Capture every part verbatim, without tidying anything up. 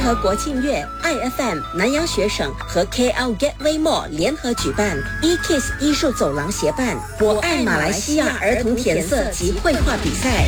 合国庆月、I F M、南洋学省和 K L Gateway Mall 联合举办 E-Kids 艺术走廊协办我爱马来西亚儿童填色及绘画比赛。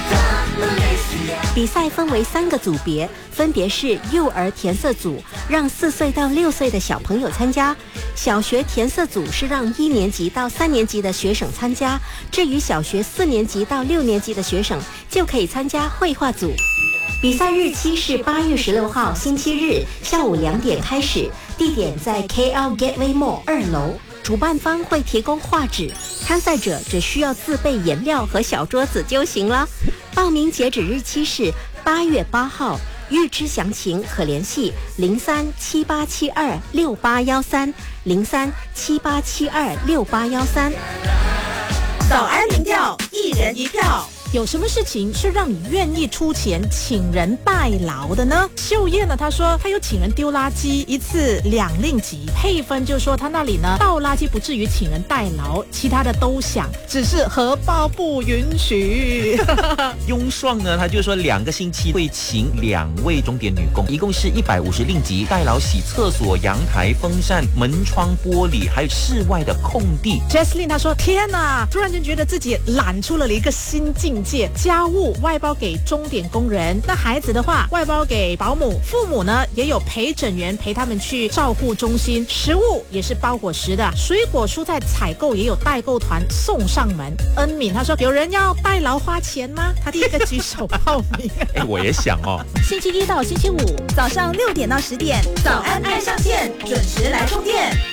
比赛分为三个组别，分别是幼儿填色组，让四岁到六岁的小朋友参加；小学填色组是让一年级到三年级的学生参加；至于小学四年级到六年级的学生，就可以参加绘画组。比赛日期是八月十六号星期日下午两点开始，地点在 K L Gateway Mall 二楼。主办方会提供画纸，参赛者只需要自备颜料和小桌子就行了。报名截止日期是八月八号，预知详情可联系零三七八七二六八幺三零三七八七二六八幺三。 早安民调，一人一票。有什么事情是让你愿意出钱请人代劳的呢？秀燕呢，她说她有请人丢垃圾一次两令吉，佩芬就说她那里呢倒垃圾不至于请人代劳，其他的都想，只是荷包不允许。 雍爽呢，他就说两个星期会请两位钟点女工，一共是一百五十令吉，代劳洗厕所、阳台、风扇、门窗、玻璃，还有室外的空地。 Jesslyn 她说天哪，突然间觉得自己懒出了一个新境界，家务外包给钟点工人，那孩子的话外包给保姆，父母呢也有陪诊员陪他们去照护中心，食物也是包伙食的，水果蔬菜采购也有代购团送上门。恩敏他说有人要代劳花钱吗？他第一个举手报名。 哎，我也想哦。 星期一到星期五早上六点到十点，早安爱上线，准时来充电。